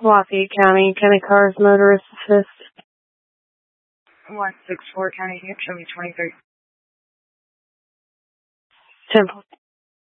Lafayette County, County Cars, Motorist Assist. 164 County, show me 23. 10